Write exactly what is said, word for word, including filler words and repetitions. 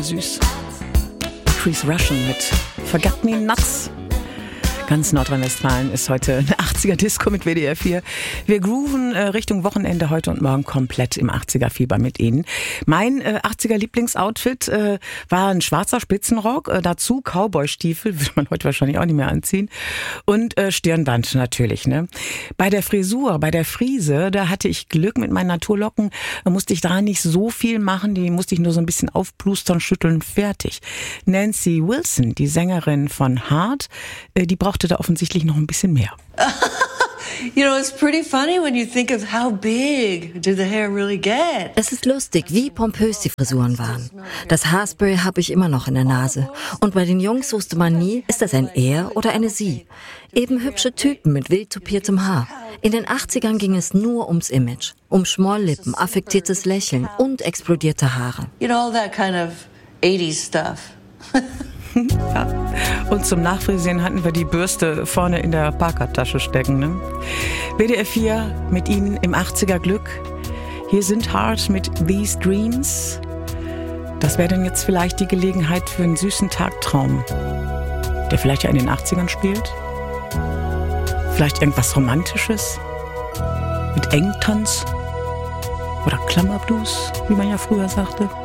süß. Chris Russian mit Forget Me Nuts. Ganz Nordrhein-Westfalen ist heute eine achtziger-Disco mit W D R vier. Wir grooven äh, Richtung Wochenende heute und morgen komplett im achtziger-Fieber mit Ihnen. Mein äh, achtziger-Lieblingsoutfit äh, war ein schwarzer Spitzenrock, äh, dazu Cowboy-Stiefel, würde man heute wahrscheinlich auch nicht mehr anziehen, und äh, Stirnband natürlich. Ne? Bei der Frisur, bei der Frise, da hatte ich Glück mit meinen Naturlocken, da musste ich da nicht so viel machen, die musste ich nur so ein bisschen aufplustern, schütteln, fertig. Nancy Wilson, die Sängerin von Heart, äh, die braucht da offensichtlich noch ein bisschen mehr. You know, it's pretty funny when you think of how big did the hair really get. Es ist lustig, wie pompös die Frisuren waren. Das Haarspray habe ich immer noch in der Nase. Und bei den Jungs wusste man nie, ist das ein Er oder eine Sie. Eben hübsche Typen mit wild tupiertem Haar. In den achtzigern ging es nur ums Image. Um Schmolllippen, affektiertes Lächeln und explodierte Haare. You know, all that kind of eighties stuff. Ja. Und zum Nachfrisieren hatten wir die Bürste vorne in der Parkertasche stecken. Ne? W D R vier mit Ihnen im achtziger Glück. Hier sind Heart mit These Dreams. Das wäre dann jetzt vielleicht die Gelegenheit für einen süßen Tagtraum, der vielleicht ja in den achtzigern spielt. Vielleicht irgendwas Romantisches mit Engtanz oder Klammerblues, wie man ja früher sagte.